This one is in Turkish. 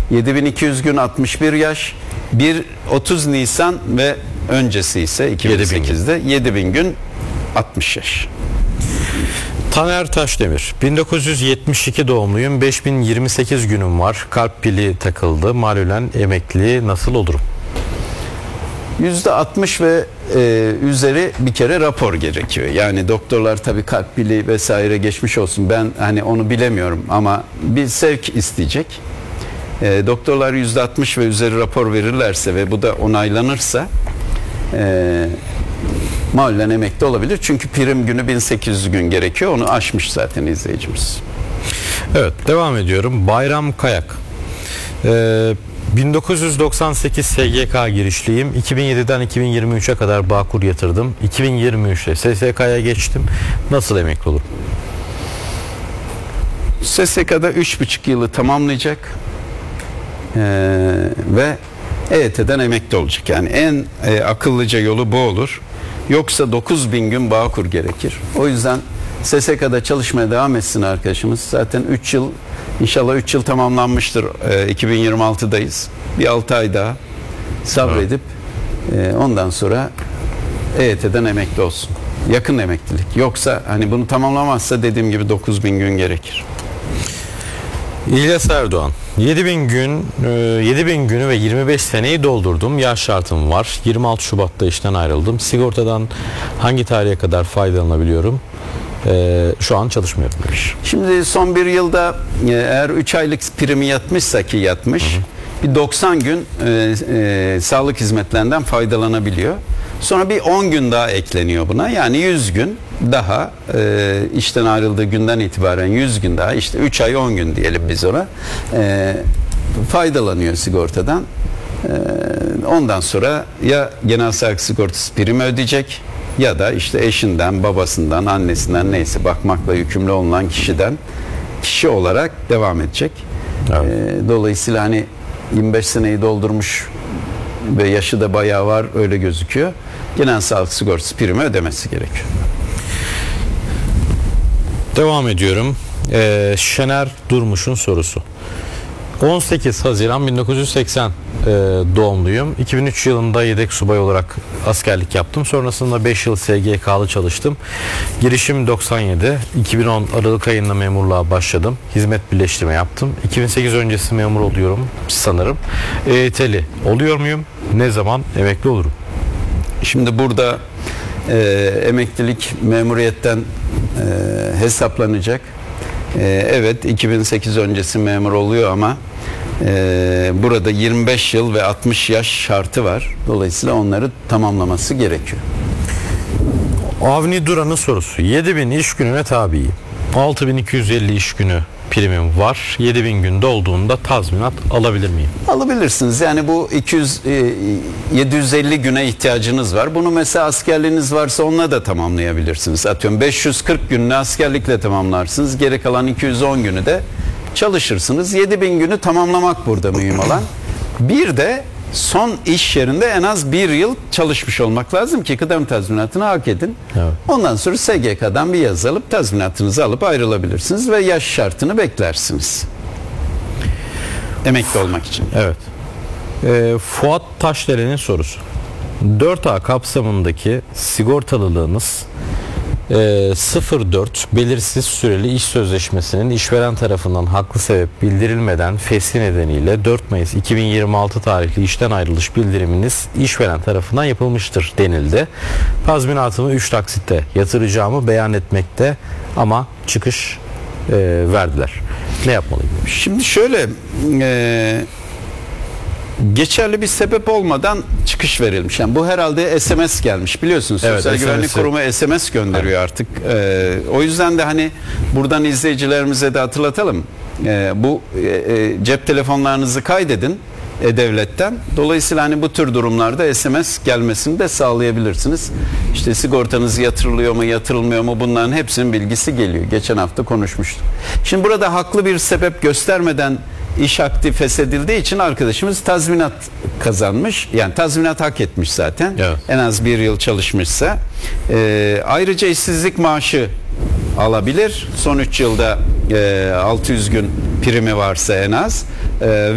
7200 gün 61 yaş, 30 Nisan ve öncesi ise 2008'de 7000 gün 60 yaş. Taner Taşdemir, 1972 doğumluyum, 5028 günüm var, kalp pili takıldı, malulen emekli, nasıl olurum? %60 ve üzeri bir kere rapor gerekiyor. Yani doktorlar tabii kalp pili vesaire geçmiş olsun, ben hani onu bilemiyorum ama bir sevk isteyecek. Doktorlar %60 ve üzeri rapor verirlerse ve bu da onaylanırsa malulen emekli olabilir. Çünkü prim günü 1800 gün gerekiyor. Onu aşmış zaten izleyicimiz. Evet, devam ediyorum. Bayram Kayak. 1998 SGK girişliyim. 2007'den 2023'e kadar Bağkur yatırdım. 2023'te SSK'ya geçtim. Nasıl emekli olurum? SSK'da 3,5 yılı tamamlayacak ve EYT'den emekli olacak. Yani en akıllıca yolu bu olur. Yoksa 9000 gün Bağkur gerekir. O yüzden SSK'da çalışmaya devam etsin arkadaşımız. Zaten 3 yıl, inşallah 3 yıl tamamlanmıştır. 2026'dayız. Bir 6 ay daha sabredip ondan sonra EYT'den emekli olsun. Yakın emeklilik. Yoksa hani bunu tamamlamazsa dediğim gibi 9000 gün gerekir. İlyas Erdoğan, 7000 günü ve 25 seneyi doldurdum. Yaş şartım var. 26 Şubat'ta işten ayrıldım. Sigortadan hangi tarihe kadar faydalanabiliyorum? Şu an çalışmıyorum demiş. Şimdi son bir yılda eğer 3 aylık primi yatmışsa ki yatmış, bir 90 gün sağlık hizmetlerinden faydalanabiliyor. Sonra bir 10 gün daha ekleniyor buna. Yani 100 gün daha işten ayrıldığı günden itibaren 100 gün daha, işte 3 ay 10 gün diyelim biz ona, faydalanıyor sigortadan. Ondan sonra ya genel sağlık sigortası primi ödeyecek ya da işte eşinden, babasından, annesinden, neyse bakmakla yükümlü olunan kişi olarak devam edecek. Evet. Dolayısıyla hani 25 seneyi doldurmuş ve yaşı da bayağı var, öyle gözüküyor. Genel sağlık sigortası primi ödemesi gerekiyor. Devam ediyorum. Şener Durmuş'un sorusu. 18 Haziran 1980 doğumluyum. 2003 yılında yedek subay olarak askerlik yaptım. Sonrasında 5 yıl SGK'lı çalıştım. Girişim 97. 2010 Aralık ayında memurluğa başladım. Hizmet birleştirme yaptım. 2008 öncesi memur oluyorum sanırım. EYT'li oluyor muyum? Ne zaman emekli olurum? Şimdi burada emeklilik memuriyetten hesaplanacak. Evet, 2008 öncesi memur oluyor ama burada 25 yıl ve 60 yaş şartı var. Dolayısıyla onları tamamlaması gerekiyor. Avni Duran'ın sorusu. 7000 iş gününe tabiyim. 6250 iş günü primim var. 7000 gün dolduğunda tazminat alabilir miyim? Alabilirsiniz. Yani bu 750 güne ihtiyacınız var. Bunu mesela askerliğiniz varsa onunla da tamamlayabilirsiniz. Atıyorum 540 gününü askerlikle tamamlarsınız. Geri kalan 210 günü de çalışırsınız. 7000 günü tamamlamak burada mühim olan. Bir de son iş yerinde en az bir yıl çalışmış olmak lazım ki kıdem tazminatını hak edin. Evet. Ondan sonra SGK'dan bir yazı alıp tazminatınızı alıp ayrılabilirsiniz ve yaş şartını beklersiniz. Emekli olmak için. Evet. Fuat Taşderen'in sorusu. 4A kapsamındaki sigortalılığınız 04 belirsiz süreli iş sözleşmesinin işveren tarafından haklı sebep bildirilmeden fesli nedeniyle 4 Mayıs 2026 tarihli işten ayrılış bildiriminiz işveren tarafından yapılmıştır denildi. Tazminatımı 3 taksitte yatıracağımı beyan etmekte ama çıkış verdiler. Ne yapmalıyım? Şimdi şöyle, geçerli bir sebep olmadan çıkış verilmiş. Yani bu herhalde SMS gelmiş, biliyorsunuz. Evet, Sosyal Güvenlik Kurumu SMS gönderiyor artık. O yüzden de hani buradan izleyicilerimize de hatırlatalım. Bu cep telefonlarınızı kaydedin devletten. Dolayısıyla hani bu tür durumlarda SMS gelmesini de sağlayabilirsiniz. İşte sigortanız yatırılıyor mu, yatırılmıyor mu, bunların hepsinin bilgisi geliyor. Geçen hafta konuşmuştuk. Şimdi burada haklı bir sebep göstermeden iş akdi feshedildiği için arkadaşımız tazminat kazanmış. Yani tazminat hak etmiş zaten. Evet. En az bir yıl çalışmışsa. Ayrıca işsizlik maaşı alabilir. Son 3 yılda 600 gün primi varsa en az.